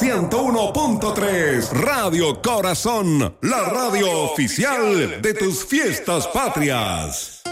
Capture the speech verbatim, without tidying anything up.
ciento uno punto tres. Radio Corazón, la radio oficial de tus fiestas patrias.